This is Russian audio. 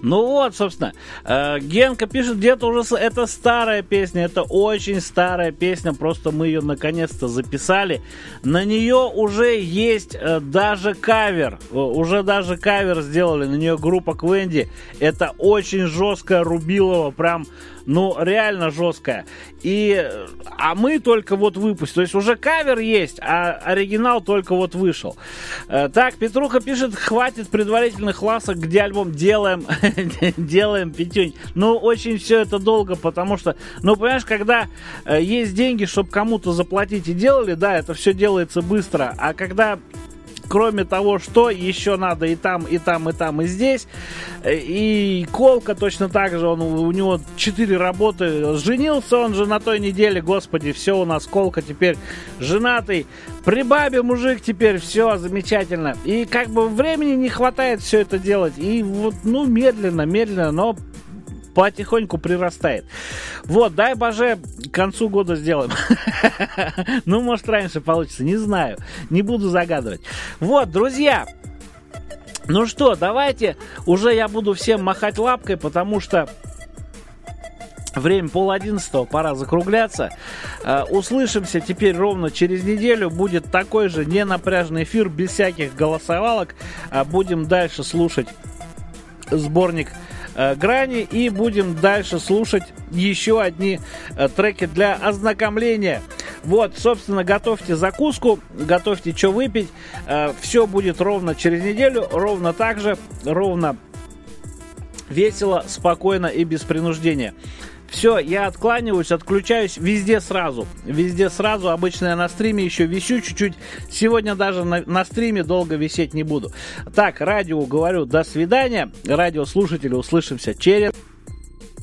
Ну вот, собственно, Генка пишет, где-то уже это старая песня, это очень старая песня, просто мы ее наконец-то записали. На нее уже есть даже кавер, уже даже кавер сделали, на нее группа Квенди. Это очень жесткая Рубилова, прям, ну, реально жесткая. А мы только вот выпустили, то есть уже кавер есть, а оригинал только вот вышел. Так, Петруха пишет, хватит предварительных ласок, где альбом делаем, Петюнь. Ну, очень все это долго, потому что, ну, понимаешь, когда есть деньги, чтобы кому-то заплатить и делали, да, это все делается быстро, а когда... Кроме того, что еще надо и там, и там, и там, и здесь. И Колка точно так же, у него 4 работы. Женился он же на той неделе, господи, все у нас Колка теперь женатый. При бабе мужик теперь, все замечательно. И как бы времени не хватает все это делать. И вот, ну, медленно, но потихоньку прирастает. Вот, дай боже, к концу года сделаем. Ну, может, раньше получится, не знаю. Не буду загадывать. Вот, друзья. Ну что, давайте уже я буду всем махать лапкой, потому что время 10:30, пора закругляться. Услышимся теперь ровно через неделю. Будет такой же ненапряжный эфир, без всяких голосовалок. Будем дальше слушать сборник Грани и будем дальше слушать еще одни треки для ознакомления. Вот, собственно, готовьте закуску, готовьте что выпить. Все будет ровно через неделю, ровно так же, ровно весело, спокойно и без принуждения. Все, я откланиваюсь, отключаюсь везде сразу. Везде сразу. Обычно я на стриме еще висю чуть-чуть. Сегодня даже на стриме долго висеть не буду. Так, радио говорю до свидания. Радиослушатели, услышимся через...